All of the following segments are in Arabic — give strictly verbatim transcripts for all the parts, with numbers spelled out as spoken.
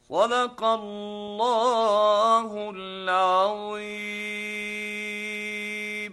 صدق الله العظيم.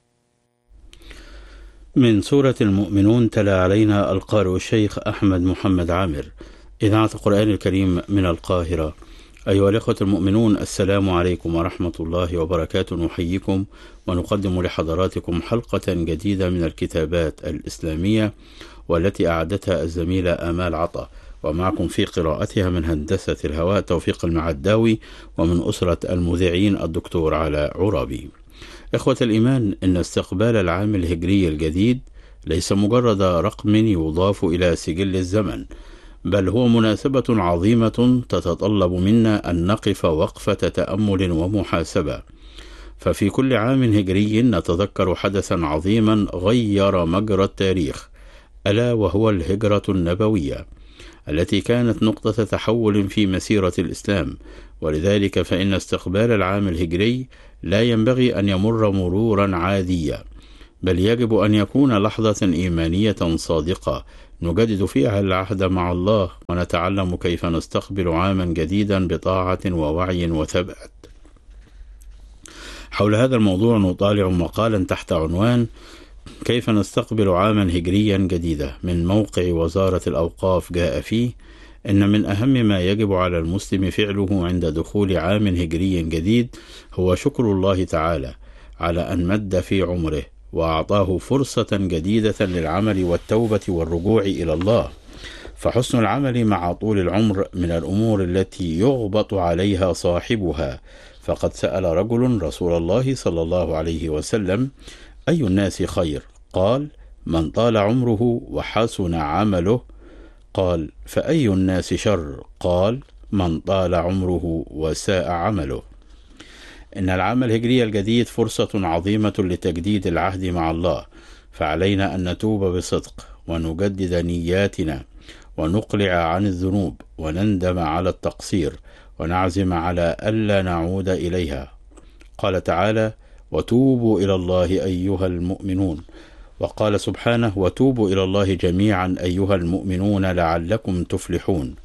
من سورة المؤمنون تلا علينا القارئ الشيخ أحمد محمد عامر، إذاعة القرآن الكريم من القاهرة. أيها الأخوة المؤمنون، السلام عليكم ورحمة الله وبركاته. نحييكم ونقدم لحضراتكم حلقة جديدة من الكتابات الإسلامية، والتي أعدتها الزميلة آمال عطا، ومعكم في قراءتها من هندسة الهواء توفيق المعداوي، ومن أسرة المذيعين الدكتور علاء عرابي. إخوة الإيمان، إن استقبال العام الهجري الجديد ليس مجرد رقم يضاف إلى سجل الزمن، بل هو مناسبة عظيمة تتطلب منا أن نقف وقفة تأمل ومحاسبة. ففي كل عام هجري نتذكر حدثا عظيما غير مجرى التاريخ، ألا وهو الهجرة النبوية، التي كانت نقطة تحول في مسيرة الإسلام. ولذلك فإن استقبال العام الهجري لا ينبغي أن يمر مرورا عاديا، بل يجب أن يكون لحظة إيمانية صادقة نجدد فيها العهد مع الله، ونتعلم كيف نستقبل عاما جديدا بطاعة ووعي وثبات. حول هذا الموضوع نطالع مقالا تحت عنوان كيف نستقبل عاما هجريا جديدا من موقع وزارة الأوقاف. جاء فيه: إن من أهم ما يجب على المسلم فعله عند دخول عام هجري جديد هو شكر الله تعالى على أن مد في عمره وأعطاه فرصة جديدة للعمل والتوبة والرجوع إلى الله. فحسن العمل مع طول العمر من الأمور التي يغبط عليها صاحبها. فقد سأل رجل رسول الله صلى الله عليه وسلم: أي الناس خير؟ قال: من طال عمره وحسن عمله. قال: فأي الناس شر؟ قال: من طال عمره وساء عمله. إن العام الهجري الجديد فرصة عظيمة لتجديد العهد مع الله، فعلينا أن نتوب بصدق ونجدد نياتنا ونقلع عن الذنوب ونندم على التقصير ونعزم على ألا نعود إليها. قال تعالى: وتوبوا إلى الله أيها المؤمنون. وقال سبحانه: وتوبوا إلى الله جميعا أيها المؤمنون لعلكم تفلحون.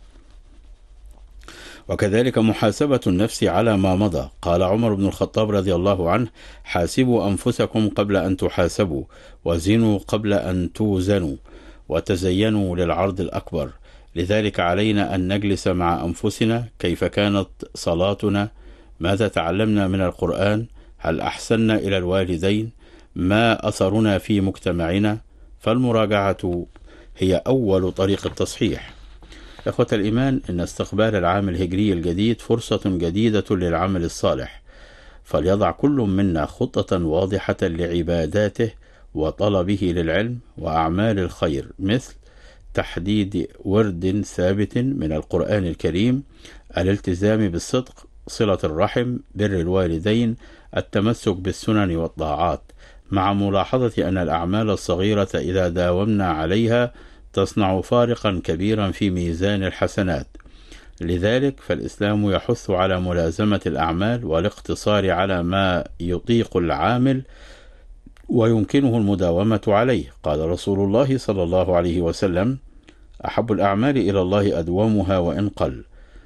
وكذلك محاسبة النفس على ما مضى. قال عمر بن الخطاب رضي الله عنه: حاسبوا أنفسكم قبل أن تحاسبوا، وزنوا قبل أن توزنوا، وتزينوا للعرض الأكبر. لذلك علينا أن نجلس مع أنفسنا. كيف كانت صلاتنا؟ ماذا تعلمنا من القرآن؟ هل أحسننا إلى الوالدين؟ ما أثرنا في مجتمعنا؟ فالمراجعة هي أول طريق التصحيح. إخوة الإيمان، إن استقبال العام الهجري الجديد فرصة جديدة للعمل الصالح، فليضع كل منا خطة واضحة لعباداته وطلبه للعلم وأعمال الخير، مثل تحديد ورد ثابت من القرآن الكريم، الالتزام بالصدق، صلة الرحم، بر الوالدين، التمسك بالسنن والطاعات، مع ملاحظة أن الأعمال الصغيرة إذا داومنا عليها تصنع فارقا كبيرا في ميزان الحسنات. لذلك فالإسلام يحث على ملازمة الأعمال والاقتصار على ما يطيق العامل ويمكنه المداومة عليه. قال رسول الله صلى الله عليه وسلم: أحب الأعمال إلى الله أدومها وإن قل.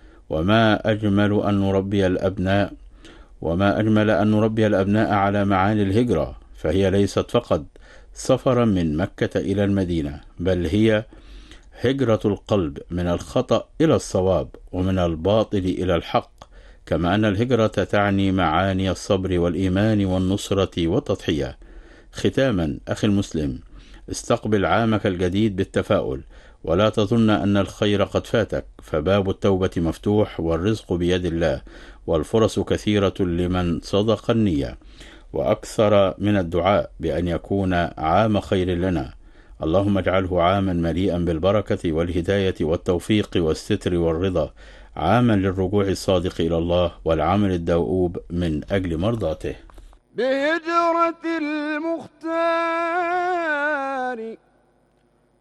وما أجمل أن نربي الأبناء وما أجمل أن نربي الأبناء على معاني الهجرة، فهي ليست فقط سفرا من مكة إلى المدينة، بل هي هجرة القلب من الخطأ إلى الصواب ومن الباطل إلى الحق. كما أن الهجرة تعني معاني الصبر والإيمان والنصرة والتضحية. ختاما أخي المسلم، استقبل عامك الجديد بالتفاؤل، ولا تظن أن الخير قد فاتك، فباب التوبة مفتوح والرزق بيد الله، والفرص كثيرة لمن صدق النية، وأكثر من الدعاء بأن يكون عام خير لنا. اللهم اجعله عاما مليئا بالبركة والهداية والتوفيق والستر والرضا، عاما للرجوع الصادق إلى الله والعمل الدؤوب من أجل مرضاته. بهجرة المختار